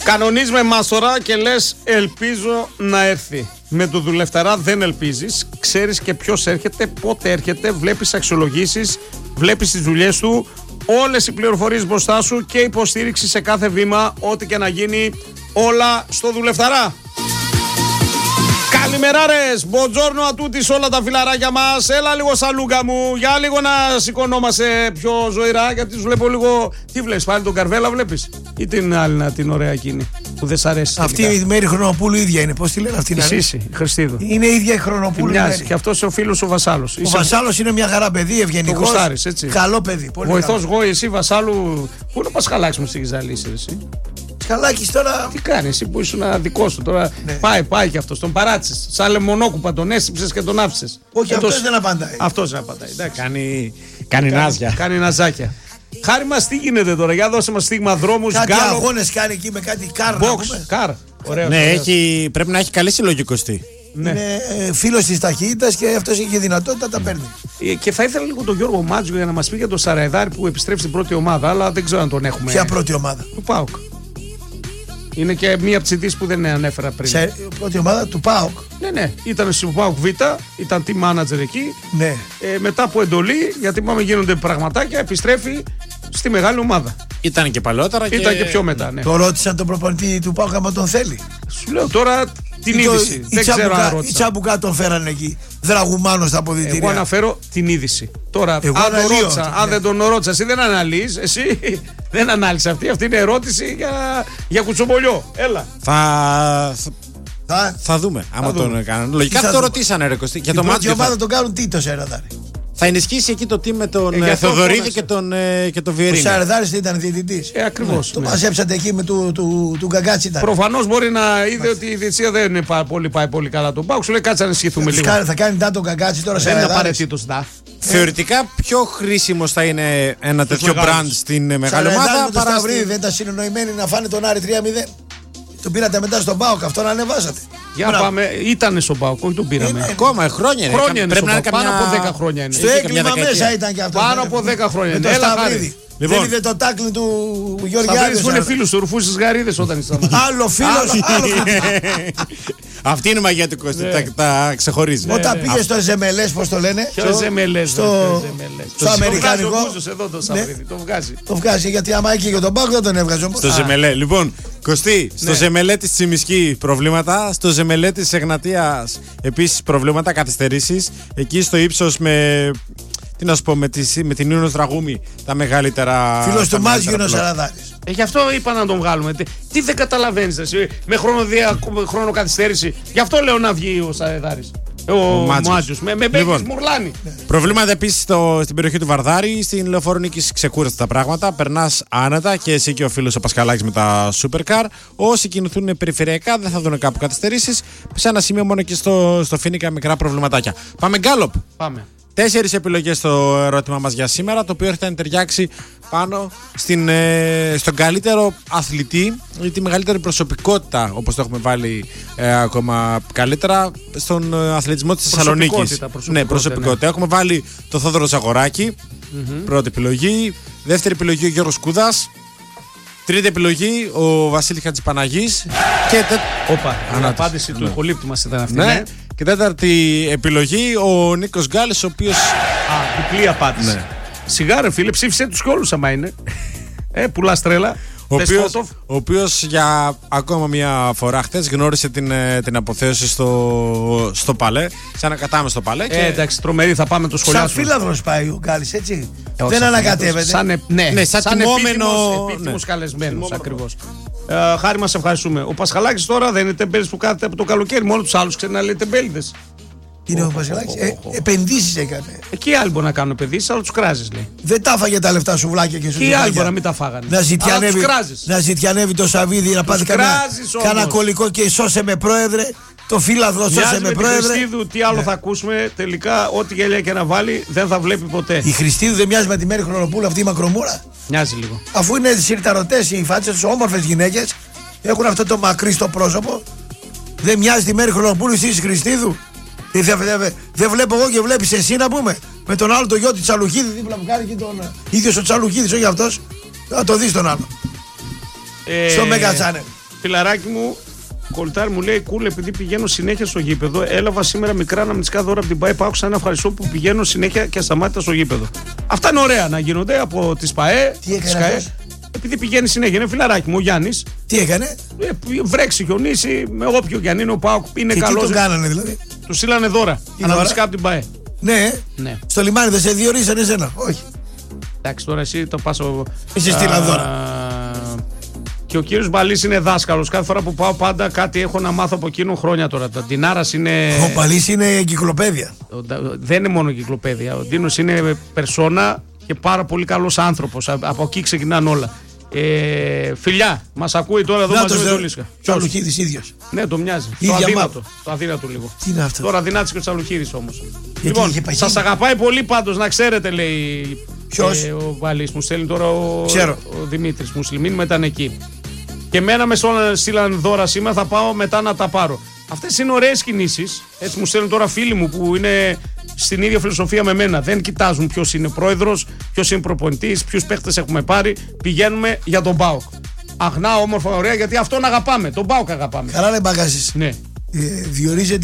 Κανονίζεις με μας τώρα και λες ελπίζω να έρθει. Με το δουλευταρά δεν ελπίζεις. Ξέρεις και ποιος έρχεται, πότε έρχεται, βλέπεις αξιολογήσεις, βλέπεις τις δουλειές του, όλες οι πληροφορίες μπροστά σου και υποστήριξη σε κάθε βήμα, ό,τι και να γίνει, όλα στο δουλευταρά. Καλημεράρες, μποτζόρνο ατούτης όλα τα φιλαράκια μας. Έλα λίγο σαλούγκα μου, για λίγο να σηκωνόμαστε πιο ζωηρά, γιατί τους βλέπω λίγο. Τι βλέπεις, πάλι τον Καρβέλα βλέπεις, ή την άλλη την ωραία εκείνη που δεν σ' αρέσει? Αυτή η Μέρη Χρονοπούλου ίδια είναι, πώς τη λένε αυτή? Εσύ, Χριστίδου. Είναι ίδια η Χρονοπούλου. Και αυτός ο φίλος ο Βασάλος. Ο Βασάλος είναι μια χαρά παιδί, ευγενικός. Καλό παιδί. Βοηθός εγώ, εσύ Βασάλου. Πού είναι ο Πασχαλάκης μου στη Γυζαλίσσερ, εσύ? Καλάκης τώρα. Τι κάνει, εσύ που ήσουν δικό σου τώρα? Ναι. Πάει και αυτό. Τον παράτησες. Σαν λεμονόκουπα τον έσυψες και τον άφησες. Όχι, αυτός δεν απαντάει. Αυτός δεν απαντάει. Κάνει νάζια. Κάνει ναζάκια. Χάρη μας, τι γίνεται τώρα? Για δώσε μας στίγμα δρόμους. Κάτι αγώνες κάνει εκεί με κάτι κάρ. Καρ. Ωραίος, ναι, ωραίος. πρέπει να έχει καλή συλλογικοστή. Ναι. Είναι φίλος της ταχύτητας και αυτός έχει δυνατότητα, τα παίρνει. Και θα ήθελα λίγο τον Γιώργο Μάτζιο για να μας πει για τον Σαραϊδάρη που επιστρέφει στην πρώτη ομάδα, αλλά δεν ξέρω αν τον έχουμε. Ποια πρώτη ομάδα? Του ΠΑΟΚ. Είναι και μία από τις ειδήσεις που δεν ανέφερα πριν. Πρώτη ομάδα του ΠΑΟΚ. Ναι. Ήταν στο ΠΑΟΚ Β, ήταν team manager εκεί. Ναι. Μετά από εντολή, γιατί πάμε γίνονται πραγματάκια, επιστρέφει στη μεγάλη ομάδα. Ήταν και παλαιότερα και... Ήταν και πιο μετά, ναι. Το ρώτησαν τον προπονητή του ΠΑΟΚ άμα τον θέλει. Σου λέω τώρα την είδηση. Δεν ξέρω αν ρώτησα. Η Τσαμπουκά τον φέρανε εκεί, δραγουμάνο στα αποδυτήρια. Εγώ αναφέρω την είδηση. Τώρα, αν δεν τον ρώτησα, εσύ δεν αναλύεις, εσύ δεν ανάλυσες αυτή είναι ερώτηση για κουτσομπολιό. Έλα. Θα δούμε. Άμα τον έκαναν. Λογικά θα το ρωτήσανε, ρε Κωστή. Για το μάτι ομάδα τον κάνουν τι το Σαραδάρη? Θα ενισχύσει εκεί το team με τον Θεοδωρίδη και τον Βιερίνη. Ο Σαραδάρης ήταν διαιτητής. Ακριβώς. Το μαζέψατε εκεί με του Γκαγκάτσι. Προφανώς μπορεί να είδε ότι η διαιτησία δεν είναι πάει πολύ καλά τον ΠΑΟΚ. Σου λέει κάτσε να ενισχυθούμε λίγο. Θα κάνει τον Γκαγκάτσι τώρα σε δεν είναι απαραίτητος νταφ. Θεωρητικά πιο χρήσιμος θα είναι ένα τέτοιο brand στην μεγάλη ομάδα. Δεν ήταν συνεννοημένοι να φάνε τον Άρη 3-0. Τον πήρατε μετά στον ΠΑΟΚ, αυτό να ανεβάσατε. Για πάμε, ήτανε στον ΠΑΟΚ, όχι τον πήραμε. Ακόμα χρόνια είναι. Πρέπει να είναι πάνω από 10 χρόνια είναι. Στο έγκλημα μέσα ήταν και αυτό. Πάνω από 10 χρόνια είναι. Έλα, Χάρη. Δεν είδε το τάκλι του Γεωργιάδη. Που είναι φίλος του, ρουφούσες γαρίδες όταν ήσταν. Άλλο φίλος, άλλο. Αυτή είναι η μαγεία του Κώστη, τα ξεχωρίζει. Όταν πήγε στο Ζεμελές, πώς το λένε? Ποιο Ζεμελές? Στο αμερικανικό. Το βγάζει, γιατί άμα εκεί για τον Πάκο δεν τον έβγαζε. Στο Ζεμελέ, λοιπόν, Κωστή, στο Ζεμελέ της Τσιμισκή προβλήματα, στο Ζεμελέ της Εγνατίας επίσης προβλήματα, καθυστερήσεις. Εκεί στο ύψος με... Τι να σου πω, με την Ιούνος Δραγούμη τα μεγαλύτερα. Φίλος του Μάτζιου είναι ο Σαραδάρης. Γι' αυτό είπα να τον βγάλουμε. Τι δεν καταλαβαίνεις εσύ, με χρόνο καθυστέρηση. Γι' αυτό λέω να βγει ο Σαραδάρης. Ο Μάτζιος. Με μπέκης μουρλάνει. Προβλήματα επίσης στην περιοχή του Βαρδάρη. Στην Λεωφόρο Νίκης ξεκούραστα τα πράγματα. Περνάς άνετα και εσύ και ο φίλος ο Πασχαλάκης με τα Supercar. Όσοι κινηθούν περιφερειακά δεν θα δουν κάπου καθυστερήσεις. Σε ένα σημείο μόνο και στο Φίνικα μικρά προβληματάκια. Πάμε γκάλοπ. Πάμε. 4 επιλογές στο ερώτημα μας για σήμερα, το οποίο έρχεται να ταιριάξει πάνω στον καλύτερο αθλητή ή τη μεγαλύτερη προσωπικότητα, όπως το έχουμε βάλει ακόμα καλύτερα, στον αθλητισμό της Θεσσαλονίκης. Προσωπικότητα. Έχουμε βάλει το Θόδωρο Ζαγοράκη, πρώτη επιλογή. Δεύτερη επιλογή ο Γιώργος Κούδας. Τρίτη επιλογή ο Βασίλης Χατζηπαναγής. Η απάντηση του υπολείπτου μας ήταν αυτή. Ναι. Και τέταρτη επιλογή ο Νίκος Γκάλης, ο οποίος. Διπλή απάντηση. Ναι. Σιγά ρε φίλε, ψήφισε τους κι όλους άμα είναι. Πουλάς τρέλα. Ο οποίος για ακόμα μια φορά χθες γνώρισε την αποθέωση στο Παλέ. Σαν να κατάμε στο Παλέ. Εντάξει, τρομερή, θα πάμε το σχολείο. Σαν φύλαδρος πάει ο Γκάλης, έτσι. Δεν ανακατεύεται. Σαν επίτιμος καλεσμένος ακριβώς. Χάρη μας, ευχαριστούμε. Ο Πασχαλάκης τώρα δεν είναι τεμπέλης που κάθεται από το καλοκαίρι. Μόνο τους άλλους ξέρει να λέει τεμπέληδες. Είναι ο Πασχαλάκης. Επενδύσεις έκανε. Εκεί άλλοι μπορεί να κάνουν επενδύσεις, αλλά τους κράζεις λέει. Δεν τα φάγε τα λεφτά σου βλάκια και σου. Και άλλοι μπορεί να μην τα φάγανε. Να ζητιανεύει το Σαββίδι, να πάθει κανένα κολλικό και σώσε με πρόεδρε. Το φύλαδρο σώσε με πρόεδρε. Η Χριστίδου, τι άλλο θα ακούσουμε. Τελικά, ό,τι γέλια και να βάλει, δεν θα βλέπει ποτέ. Η Χριστίδου δεν μοιάζει με τη Μέρη Χρονοπούλου, αυτή η μακρομούρα. Μοιάζει λίγο. Αφού είναι συρταρωτές οι φάτσες τους, όμορφες γυναίκες, έχουν αυτό το μακρύ στο πρόσωπο. Δεν μοιάζει τη Μέρη Χρονοπούλου, εσύ Χριστίδου. Δεν βλέπω εγώ και βλέπεις εσύ να πούμε. Με τον άλλο το γιο του Τσαλουχίδη δίπλα που κάνει και τον ίδιος ο Τσαλουχίδης, όχι αυτός. Θα το δεις τον άλλο. Στο Mega Channel. Φιλαράκι μου, κολτάρι μου λέει: Κούλ, επειδή πηγαίνω συνέχεια στο γήπεδο, έλαβα σήμερα μικρά αναμνηστικά δώρα από την ΠΑΕ. Πάω ξανά ευχαριστώ που πηγαίνω συνέχεια και ασταμάτητα στο γήπεδο. Αυτά είναι ωραία να γίνονται από τις ΠΑΕ. Τι έκανε αυτός? Επειδή πηγαίνει συνέχεια, είναι φιλαράκι μου ο Γιάννης. Τι έκανε? Βρέξει, χιονίσει, με όποιο κι αν είναι ο ΠΑΟΚ είναι Και καλός. τι τον κάνανε δηλαδή? Του στείλανε δώρα. Αναμνηστικά από την ΠΑΕ. Ναι. Ναι. Στο λιμάνι δεν σε διορίσανε εσένα? Όχι. Εντάξει, τώρα εσύ το πας. Εσύ στείλαν δώρα. Και ο κύριος Μπαλής είναι δάσκαλος. Κάθε φορά που πάω πάντα κάτι έχω να μάθω από εκείνο χρόνια τώρα. Τα Ντινάρας είναι. Ο Μπαλής είναι εγκυκλοπαίδεια. Δεν είναι μόνο εγκυκλοπαίδεια. Ο Ντίνος είναι περσόνα και πάρα πολύ καλός άνθρωπος. Από εκεί ξεκινάνε όλα. Φιλιά, μας ακούει τώρα εδώ μαζί με τον Λίσκα. Τσαλουχίδης ίδιος. Ναι, το μοιάζει. Το αδύνατο λίγο. Τι είναι αυτό? Τώρα δυνάτησε και ο Τσαλουχίδης όμως. είχε Λοιπόν, παχύνει. σας αγαπάει πολύ πάντως, να ξέρετε, λέει. Ποιος? Ο Βαλής, μου στέλνει τώρα ο Δημήτρης Μουσλιμίν, μετά είναι εκεί. Και μένα με στείλαν δώρα σήμερα, θα πάω μετά να τα πάρω. Αυτές είναι ωραίες κινήσεις. Έτσι μου στέλνουν τώρα φίλοι μου που είναι στην ίδια φιλοσοφία με μένα. Δεν κοιτάζουν ποιος είναι πρόεδρος, ποιος είναι προπονητής, ποιους παίχτες έχουμε πάρει. Πηγαίνουμε για τον ΠΑΟΚ. Αγνά, όμορφα, ωραία, γιατί αυτόν αγαπάμε. Τον ΠΑΟΚ αγαπάμε. Καλά, λέει Μπαγκάσης. Ναι. Διορίζεται